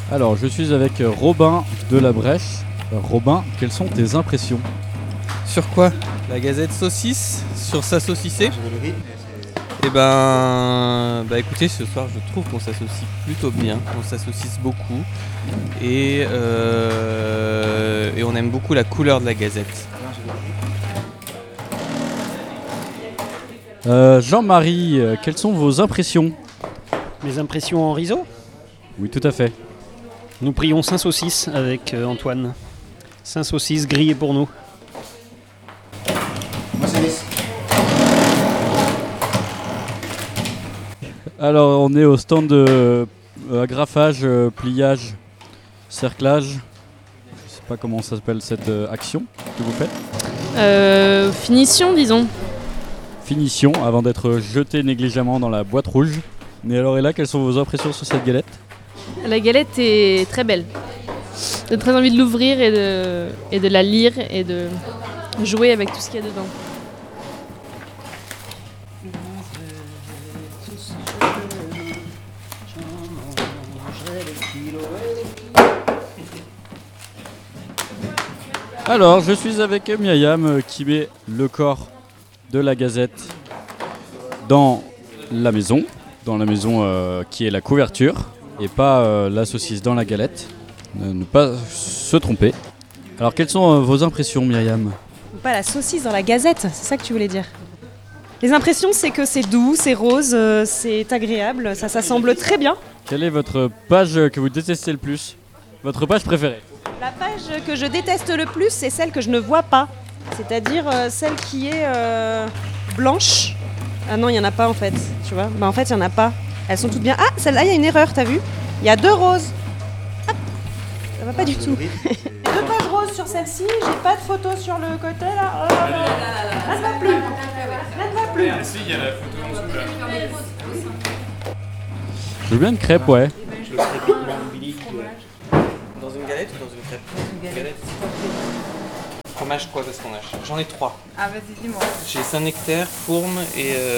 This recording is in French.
Alors, je suis avec Robin de la Brèche. Robin, quelles sont tes impressions? Sur quoi? La Gazette saucisse? Sur sa saucissée? Eh ben, écoutez, ce soir je trouve qu'on s'associe plutôt bien, on s'associsse beaucoup et on aime beaucoup la couleur de la Gazette. Jean-Marie, quelles sont vos impressions? Mes impressions en riso? Oui, tout à fait. Nous prions Saint Saucisse avec Antoine. Saint Saucisse grillé pour nous. Alors, on est au stand de agrafage, pliage, cerclage. Je sais pas comment ça s'appelle cette action que vous faites. Finition, disons. Finition, avant d'être jeté négligemment dans la boîte rouge. Mais alors, et là, quelles sont vos impressions sur cette galette? La galette est très belle. J'ai très envie de l'ouvrir et de la lire et de jouer avec tout ce qu'il y a dedans. Alors, je suis avec Myriam qui met le corps de la Gazette dans la maison qui est la couverture et pas la saucisse dans la galette. Ne pas se tromper. Alors, quelles sont vos impressions, Myriam? Pas la saucisse dans la Gazette, c'est ça que tu voulais dire? Les impressions, c'est que c'est doux, c'est rose, c'est agréable, ça s'assemble très bien. Quelle est votre page que vous détestez le plus? Votre page préférée? La page que je déteste le plus, c'est celle que je ne vois pas. C'est-à-dire celle qui est blanche. Ah non, il n'y en a pas en fait, tu vois. En fait, il n'y en a pas. Elles sont toutes bien. Ah, celle-là, il y a une erreur, t'as vu? Il y a 2 roses. Hop. Ça va pas du tout. 2 pages roses sur celle-ci, j'ai pas de photo sur le côté là. Là, ne va plus. Là, ne va plus. Si, il y a la photo en dessous là. Je veux bien une crêpe, ouais. Dans une galette ou dans une crêpe? Une galette. Fromage quoi, qu'est-ce qu'on a? J'en ai 3. Ah, vas-y, dis-moi. J'ai Saint-Nectaire, Fourme et